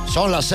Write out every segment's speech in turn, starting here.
Son las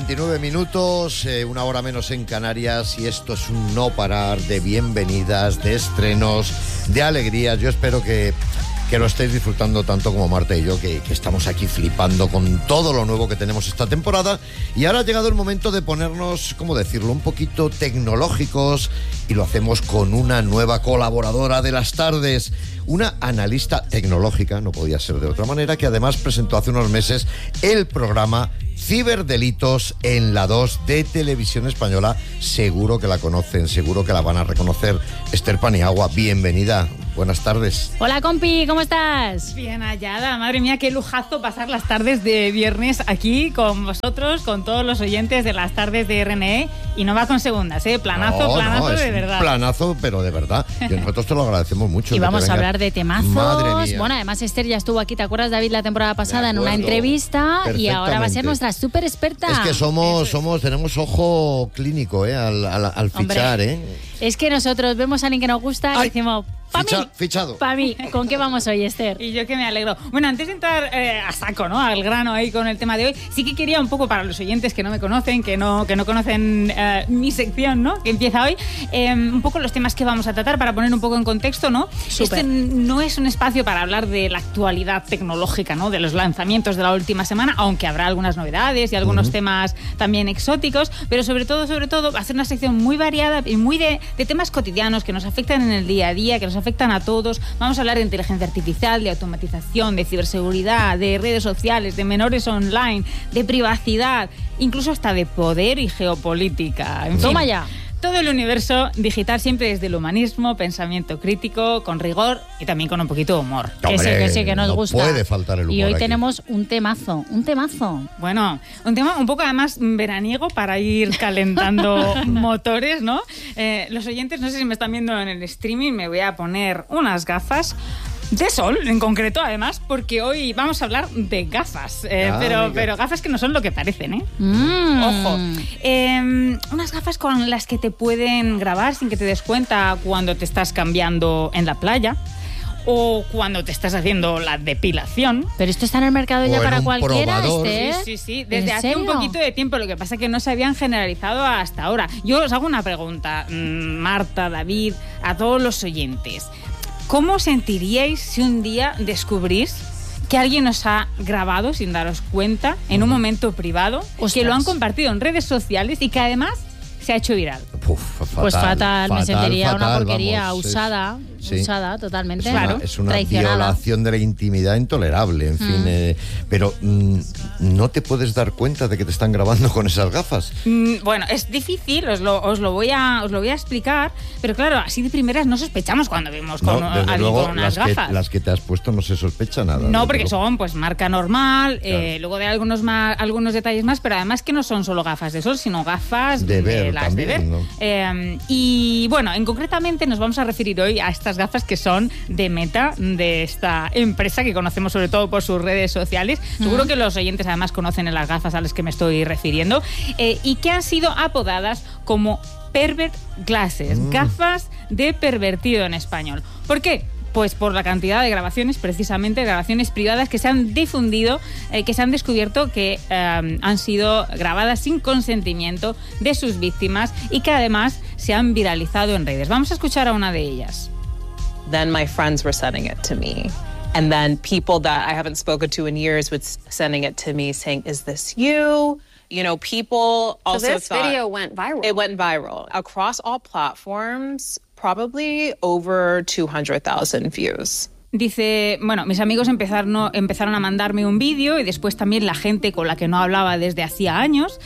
6:29, una hora menos en Canarias, y esto es un no parar de bienvenidas, de estrenos, de alegrías. Yo espero que lo estéis disfrutando tanto como Marta y yo, que estamos aquí flipando con todo lo nuevo que tenemos esta temporada. Y ahora ha llegado el momento de ponernos, ¿cómo decirlo?, un poquito tecnológicos, y lo hacemos con una nueva colaboradora de las tardes, una analista tecnológica, no podía ser de otra manera, que además presentó hace unos meses el programa Ciberdelitos en la 2 de Televisión Española. Seguro que la conocen, seguro que la van a reconocer. Esther Paniagua, bienvenida. Buenas tardes. Hola, compi, ¿cómo estás? Bien hallada, madre mía, qué lujazo pasar las tardes de viernes aquí con vosotros, con todos los oyentes de las tardes de RNE, y no va con segundas, planazo de verdad. Planazo, pero de verdad. Y nosotros te lo agradecemos mucho. Y vamos a hablar de temazos. Madre mía. Bueno, además Esther ya estuvo aquí, ¿te acuerdas, David, la temporada pasada en una entrevista? Y ahora va a ser nuestra súper experta. Es que tenemos ojo clínico, al fichar, Es que nosotros vemos a alguien que nos gusta y decimos... Fichado. Para mí, ¿con qué vamos hoy, Esther? Y yo que me alegro. Bueno, antes de entrar a saco, ¿no?, al grano ahí con el tema de hoy, sí que quería un poco, para los oyentes que no me conocen, que no conocen mi sección, ¿no?, que empieza hoy, un poco los temas que vamos a tratar para poner un poco en contexto, ¿no? Súper. Este no es un espacio para hablar de la actualidad tecnológica, ¿no?, de los lanzamientos de la última semana, aunque habrá algunas novedades y algunos temas también exóticos, pero sobre todo va a ser una sección muy variada y muy de temas cotidianos que nos afectan en el día a día, que nos afectan a todos. Vamos a hablar de inteligencia artificial, de automatización, de ciberseguridad, de redes sociales, de menores online, de privacidad, incluso hasta de poder y geopolítica. En Toma fin, ya. todo el universo digital siempre desde el humanismo, pensamiento crítico, con rigor y también con un poquito de humor. Hombre, que sí, que nos no gusta. puede faltar el humor. Y hoy aquí tenemos un temazo. Bueno, un tema un poco además veraniego para ir calentando motores, ¿no? Los oyentes, no sé si me están viendo en el streaming, me voy a poner unas gafas de sol, en concreto, además, porque hoy vamos a hablar de gafas, pero gafas que no son lo que parecen, Ojo. Unas gafas con las que te pueden grabar sin que te des cuenta cuando te estás cambiando en la playa, o cuando te estás haciendo la depilación. Pero esto está en el mercado ya para cualquiera, probador. Esther. Sí. Desde hace un poquito de tiempo. Lo que pasa es que no se habían generalizado hasta ahora. Yo os hago una pregunta, Marta, David, a todos los oyentes. ¿Cómo sentiríais si un día descubrís que alguien os ha grabado sin daros cuenta en un momento privado, que lo han compartido en redes sociales y que además se ha hecho viral? Pues fatal, me sentiría una porquería, vamos, usada totalmente. Es una traicionada. violación de la intimidad intolerable, en fin. Pero no te puedes dar cuenta de que te están grabando con esas gafas. Bueno, es difícil, os lo voy a explicar, pero claro, así de primeras no sospechamos cuando vemos con alguien con unas gafas. Las que te has puesto no se sospecha nada. No, porque son pues marca normal, claro. Luego de algunos detalles más, pero además que no son solo gafas de sol, sino gafas de ver las también, de ver. ¿no? Y bueno, concretamente nos vamos a referir hoy a estas gafas que son de Meta, de esta empresa que conocemos sobre todo por sus redes sociales. Seguro que los oyentes además conocen las gafas a las que me estoy refiriendo, y que han sido apodadas como Pervert Glasses, gafas de pervertido en español. ¿Por qué? Pues por la cantidad de grabaciones, precisamente grabaciones privadas que se han difundido, que se han descubierto que han sido grabadas sin consentimiento de sus víctimas y que además se han viralizado en redes. Vamos a escuchar a una de ellas. Then my friends were sending it to me. And then people that I haven't spoken to in years was sending it to me saying, "Is this you?" You know, people also this video went viral. It went viral. Across all platforms, probably over 200,000 views. Dice, bueno, mis amigos empezaron a mandarme un vídeo, y después también la gente con la que no hablaba desde hacía años,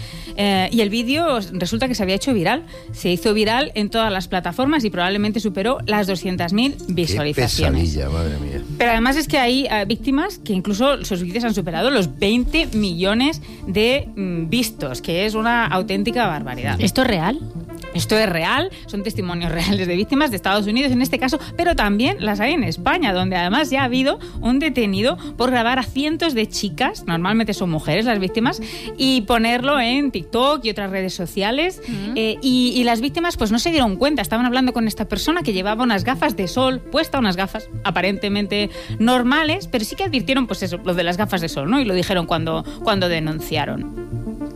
y el vídeo resulta que se había hecho viral. Se hizo viral en todas las plataformas y probablemente superó las 200.000 visualizaciones. Qué pesadilla, madre mía. Pero además es que hay víctimas que incluso sus vídeos han superado los 20 millones de vistos, que es una auténtica barbaridad. ¿Esto es real? Esto es real, son testimonios reales de víctimas de Estados Unidos en este caso, pero también las hay en España, donde además ya ha habido un detenido por grabar a cientos de chicas, normalmente son mujeres las víctimas, y ponerlo en TikTok y otras redes sociales. Y las víctimas pues no se dieron cuenta, estaban hablando con esta persona que llevaba unas gafas de sol, unas gafas aparentemente normales, pero sí que advirtieron pues eso, lo de las gafas de sol, ¿no? Y lo dijeron cuando denunciaron.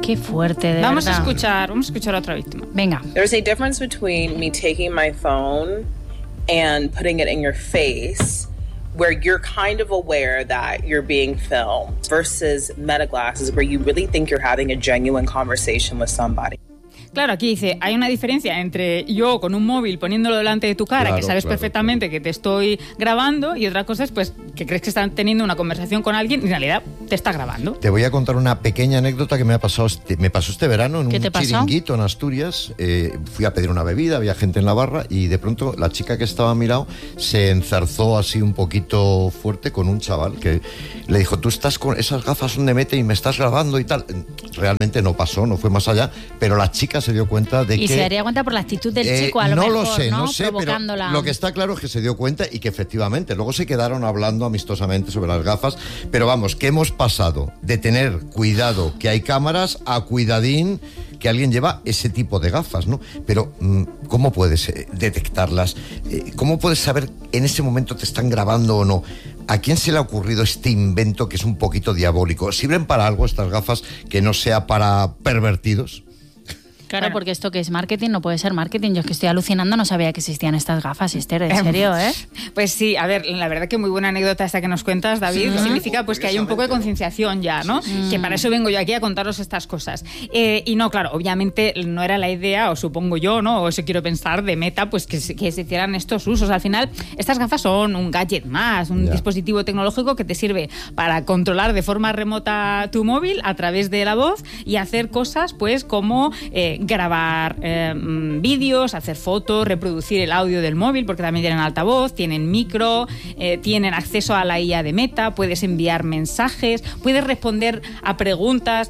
Qué fuerte, de vamos verdad. Vamos a escuchar a otra víctima. Venga. There's a difference between me taking my phone and putting it in your face, where you're kind of aware that you're being filmed, versus meta glasses, where you really think you're having a genuine conversation with somebody. Claro, aquí dice, hay una diferencia entre yo con un móvil poniéndolo delante de tu cara, Claro, que sabes perfectamente que te estoy grabando, y otra cosa es pues que crees que están teniendo una conversación con alguien y en realidad te está grabando. Te voy a contar una pequeña anécdota que me pasó este verano en un chiringuito en Asturias. Fui a pedir una bebida, había gente en la barra y de pronto la chica que estaba a mi lado se enzarzó así un poquito fuerte con un chaval que le dijo, tú estás con esas gafas son de Meta y me estás grabando y tal. Realmente no pasó, no fue más allá, pero la chica se dio cuenta de que... Y se daría cuenta por la actitud del chico, a lo mejor, no sé, pero lo que está claro es que se dio cuenta y que efectivamente luego se quedaron hablando amistosamente sobre las gafas, pero vamos, que hemos pasado de tener cuidado que hay cámaras a cuidadín que alguien lleva ese tipo de gafas, ¿no? Pero ¿cómo puedes detectarlas? ¿Cómo puedes saber en ese momento te están grabando o no? ¿A quién se le ha ocurrido este invento que es un poquito diabólico? ¿Sirven para algo estas gafas que no sea para pervertidos? Claro, porque esto que es marketing no puede ser marketing. Yo es que estoy alucinando, no sabía que existían estas gafas, Esther, en serio, ¿eh? Pues sí, a ver, la verdad que muy buena anécdota esta que nos cuentas, David, que significa pues que hay un poco de concienciación ya, ¿no? Que para eso vengo yo aquí a contaros estas cosas. Y no, claro, obviamente no era la idea, o supongo yo, ¿no? O eso quiero pensar de Meta, pues que se hicieran estos usos. Al final, estas gafas son un gadget más, un dispositivo tecnológico que te sirve para controlar de forma remota tu móvil a través de la voz y hacer cosas, pues, como grabar vídeos, hacer fotos, reproducir el audio del móvil, porque también tienen altavoz, tienen micro, tienen acceso a la IA de Meta, puedes enviar mensajes, puedes responder a preguntas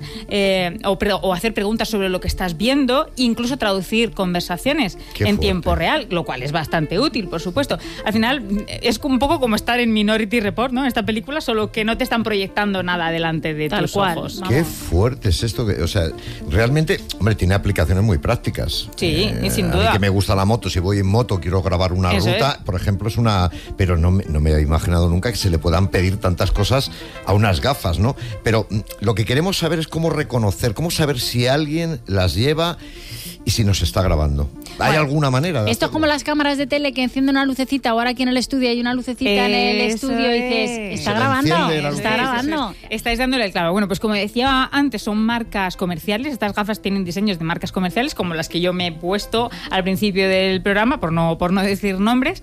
o hacer preguntas sobre lo que estás viendo, incluso traducir conversaciones en tiempo real, lo cual es bastante útil, por supuesto. Al final es un poco como estar en Minority Report, ¿no? Esta película, solo que no te están proyectando nada delante de tus ojos. Qué fuerte es esto, o sea, realmente, hombre, tiene aplicaciones muy prácticas. Sí, y sin duda. A mí que me gusta la moto, si voy en moto, quiero grabar una ruta, por ejemplo, es una... Pero no me he imaginado nunca que se le puedan pedir tantas cosas a unas gafas, ¿no? Pero lo que queremos saber es cómo reconocer, cómo saber si alguien las lleva y si nos está grabando. ¿Hay alguna manera de esto hacerlo? Es como las cámaras de tele que encienden una lucecita, ahora aquí en el estudio hay una lucecita en el estudio y dices, ¿está grabando? ¿Está grabando? Estáis dándole el clavo. Bueno, pues como decía antes, son marcas comerciales. Estas gafas tienen diseños de marcas comerciales, como las que yo me he puesto al principio del programa, por no decir nombres.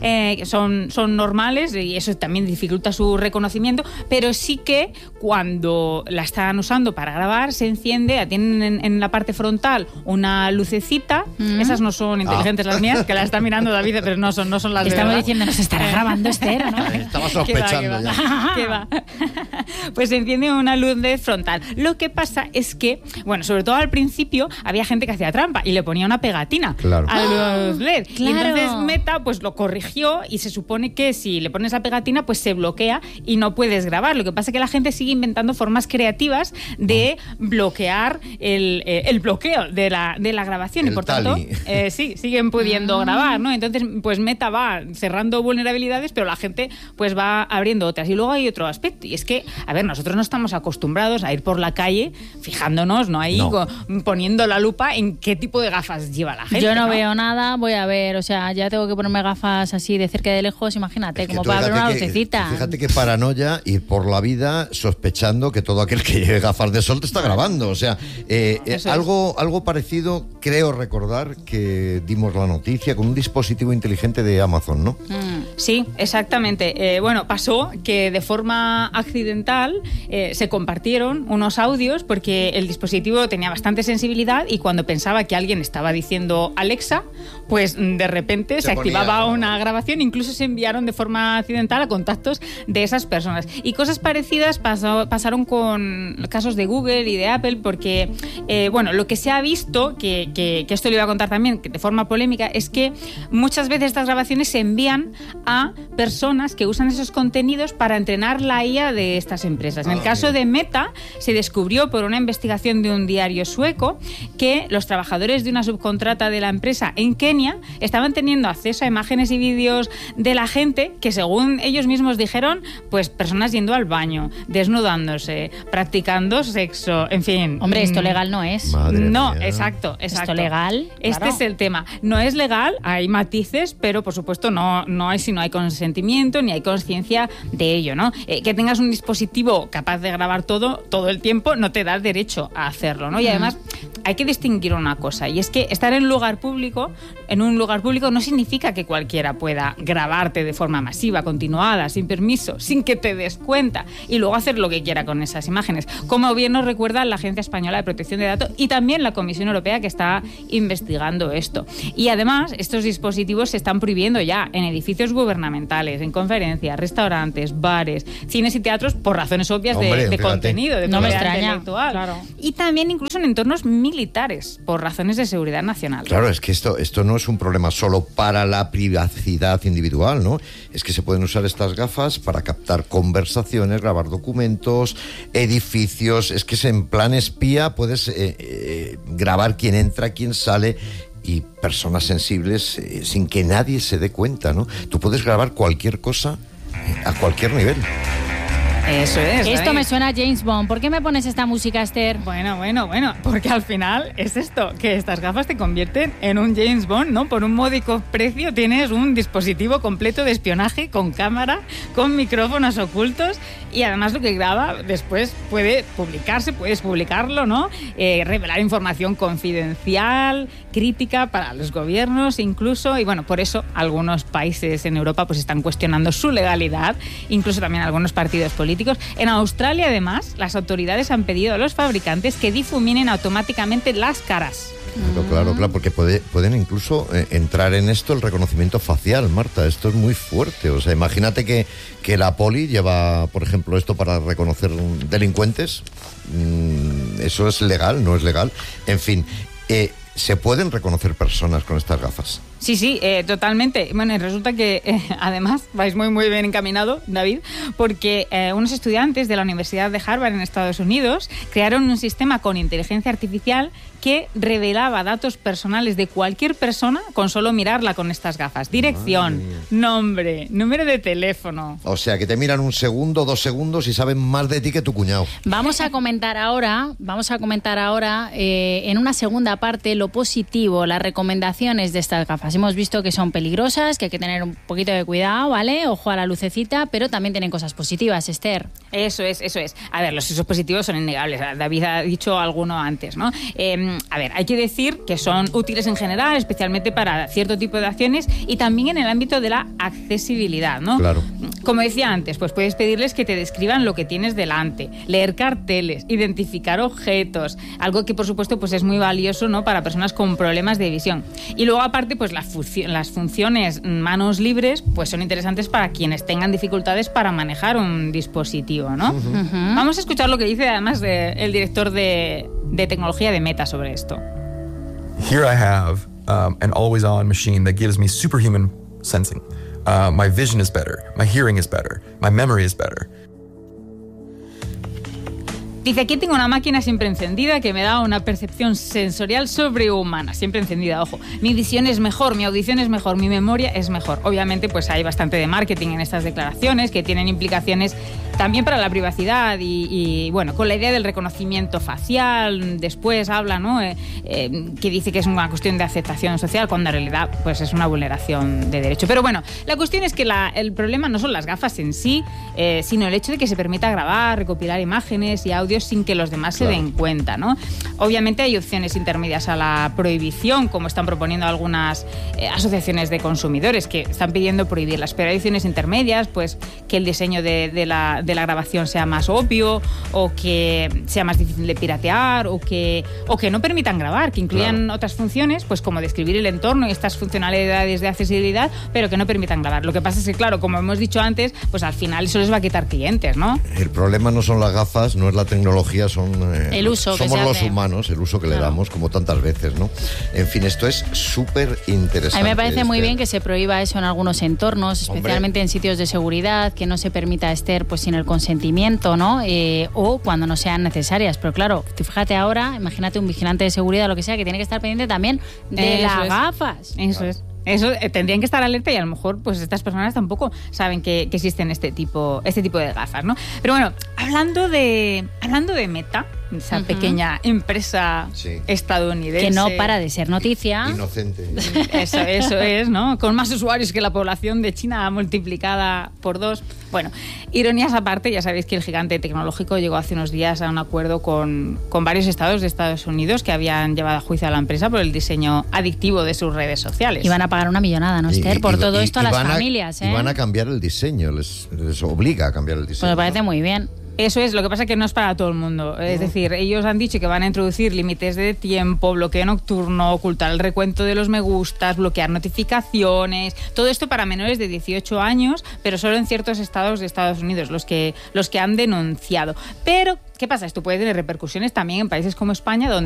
Son normales y eso también dificulta su reconocimiento, pero sí que cuando la están usando para grabar, se enciende, tienen en la parte frontal una lucecita. Esas no son inteligentes las mías, que las está mirando David, pero no son las de verdad. Estamos diciendo, nos estará grabando Esther, ¿no? Estaba sospechando ya. ¿Qué va? Pues se enciende una luz de frontal. Lo que pasa es que, bueno, sobre todo al principio había gente que hacía trampa y le ponía una pegatina a los LED. Claro. Y entonces Meta pues lo corrigió y se supone que si le pones la pegatina pues se bloquea y no puedes grabar. Lo que pasa es que la gente sigue inventando formas creativas de bloquear el bloqueo de la grabación y por tanto siguen pudiendo grabar, ¿no? Entonces pues Meta va cerrando vulnerabilidades, pero la gente pues va abriendo otras. Y luego hay otro aspecto, y es que, a ver, nosotros no estamos acostumbrados a ir por la calle fijándonos, ¿no? Ahí poniendo la lupa en qué tipo de gafas lleva la gente. Yo no veo nada, voy a ver, o sea, ya tengo que ponerme gafas así de cerca y de lejos, imagínate, como para ver una lucecita. Fíjate qué paranoia ir por la vida sospechando que todo aquel que lleve gafas de sol te está grabando. O sea, algo parecido, creo recordar que dimos la noticia con un dispositivo inteligente de Amazon, ¿no? Sí, exactamente. Bueno, pasó que de forma accidental se compartieron unos audios porque el dispositivo tenía bastante sensibilidad y cuando pensaba que alguien estaba diciendo Alexa, pues de repente se activaba una grabación, incluso se enviaron de forma accidental a contactos de esas personas. Y cosas parecidas pasaron con casos de Google y de Apple porque, bueno, lo que se ha visto, que esto le iba a contar también de forma polémica, es que muchas veces estas grabaciones se envían a personas que usan esos contenidos para entrenar la IA de estas empresas. En el caso de Meta, se descubrió por una investigación de un diario sueco que que los trabajadores de una subcontrata de la empresa en Kenia estaban teniendo acceso a imágenes y vídeos de la gente que, según ellos mismos dijeron, pues personas yendo al baño, desnudándose, practicando sexo, en fin. Hombre, esto legal no es. Madre No, mía. exacto. Esto legal. Este claro. es el tema. No es legal, hay matices, pero por supuesto no hay si no hay consentimiento ni hay conciencia de ello, ¿no? Que tengas un dispositivo capaz de grabar todo el tiempo no te da derecho a hacerlo, ¿no? Y además hay que distinguir una cosa, y es que estar en un lugar público no significa que cualquiera pueda grabarte de forma masiva, continuada, sin permiso, sin que te des cuenta, y luego hacer lo que quiera con esas imágenes. Como bien nos recuerda la Agencia Española de Protección de Datos y también la Comisión Europea, que está investigando esto. Y además, estos dispositivos se están prohibiendo ya en edificios gubernamentales, en conferencias, restaurantes, bares, cines y teatros, por razones obvias de contenido, de no me propiedad extraña. intelectual. Claro. Y también incluso en entornos militares, por razones de seguridad nacional. Claro, es que esto no es un problema solo para la privacidad individual, ¿no? Es que se pueden usar estas gafas para captar conversaciones, grabar documentos, edificios. Es que en plan espía puedes grabar quién entra, quién sale, y personas sensibles sin que nadie se dé cuenta, ¿no? Tú puedes grabar cualquier cosa a cualquier nivel. Eso es. Esto ahí. me suena a James Bond. ¿Por qué me pones esta música, Esther? Bueno, porque al final es esto, que estas gafas te convierten en un James Bond, ¿no? Por un módico precio tienes un dispositivo completo de espionaje con cámara, con micrófonos ocultos, y además lo que graba después puede publicarse, puedes publicarlo, ¿no? Revelar información confidencial, crítica para los gobiernos incluso, y bueno, por eso algunos países en Europa pues están cuestionando su legalidad, incluso también algunos partidos políticos. En Australia, además, las autoridades han pedido a los fabricantes que difuminen automáticamente las caras. Claro, porque pueden incluso entrar en esto el reconocimiento facial, Marta. Esto es muy fuerte. O sea, imagínate que la poli lleva, por ejemplo, esto para reconocer delincuentes. Eso es legal, no es legal. En fin, ¿se pueden reconocer personas con estas gafas? Sí, totalmente. Bueno, y resulta que además vais muy bien encaminado, David, porque unos estudiantes de la Universidad de Harvard en Estados Unidos crearon un sistema con inteligencia artificial que revelaba datos personales de cualquier persona con solo mirarla con estas gafas. Dirección, nombre, número de teléfono. O sea, que te miran 1 segundo, 2 segundos y saben más de ti que tu cuñado. Vamos a comentar ahora en una segunda parte lo positivo, las recomendaciones de estas gafas. Hemos visto que son peligrosas, que hay que tener un poquito de cuidado, ¿vale? Ojo a la lucecita, pero también tienen cosas positivas, Esther. Eso es. A ver, los usos positivos son innegables. David ha dicho alguno antes, ¿no? A ver, hay que decir que son útiles en general, especialmente para cierto tipo de acciones y también en el ámbito de la accesibilidad, ¿no? Claro. Como decía antes, pues puedes pedirles que te describan lo que tienes delante, leer carteles, identificar objetos, algo que por supuesto pues es muy valioso, ¿no? Para personas con problemas de visión. Y luego aparte pues las funciones manos libres pues son interesantes para quienes tengan dificultades para manejar un dispositivo, ¿no? Vamos a escuchar lo que dice además el director de tecnología de Meta sobre esto. Here I have an always-on machine that gives me superhuman sensing. My vision is better, my hearing is better, my memory is better. Dice, aquí tengo una máquina siempre encendida que me da una percepción sensorial sobrehumana, siempre encendida, ojo. Mi visión es mejor, mi audición es mejor, mi memoria es mejor. Obviamente, pues hay bastante de marketing en estas declaraciones que tienen implicaciones también para la privacidad y bueno, con la idea del reconocimiento facial, después habla, ¿no? Que dice que es una cuestión de aceptación social, cuando en realidad pues es una vulneración de derecho. Pero bueno, la cuestión es que el problema no son las gafas en sí, sino el hecho de que se permita grabar, recopilar imágenes y audios sin que los demás se den cuenta, ¿no? Obviamente hay opciones intermedias a la prohibición, como están proponiendo algunas asociaciones de consumidores que están pidiendo prohibirlas, pero hay opciones intermedias, pues que el diseño de la grabación sea más obvio, o que sea más difícil de piratear, o que no permitan grabar, que incluyan otras funciones, pues como describir el entorno y estas funcionalidades de accesibilidad, pero que no permitan grabar. Lo que pasa es que, claro, como hemos dicho antes, pues al final eso les va a quitar clientes, ¿no? El problema no son las gafas, no es la tecnología, son el uso somos que los hace. Humanos, el uso que le damos, como tantas veces, ¿no? En fin, esto es súper interesante. A mí me parece muy bien que se prohíba eso en algunos entornos, especialmente Hombre. en sitios de seguridad, que no se permita, Esther, pues si sin el consentimiento, ¿no? O cuando no sean necesarias. Pero claro, tú fíjate ahora, imagínate un vigilante de seguridad o lo que sea, que tiene que estar pendiente también de las gafas. Eso es. Eso tendrían que estar alerta y a lo mejor pues estas personas tampoco saben que existen este tipo de gafas, ¿no? Pero bueno, hablando de Meta, esa pequeña empresa estadounidense que no para de ser noticia. Inocente. Eso es, ¿no? Con más usuarios que la población de China multiplicada por 2. Bueno, ironías aparte, ya sabéis que el gigante tecnológico llegó hace unos días a un acuerdo con varios estados de Estados Unidos que habían llevado a juicio a la empresa por el diseño adictivo de sus redes sociales. Y van a pagar una millonada, ¿no, Esther? Por todo esto a las familias, ¿eh? Y van a cambiar el diseño, les obliga a cambiar el diseño. Pues me parece muy bien. Eso es, lo que pasa es que no es para todo el mundo. Es decir, ellos han dicho que van a introducir límites de tiempo, bloqueo nocturno, ocultar el recuento de los me gustas, bloquear notificaciones, todo esto para menores de 18 años, pero solo en ciertos estados de Estados Unidos, los que han denunciado. Pero, ¿qué pasa? Esto puede tener repercusiones también en países como España, donde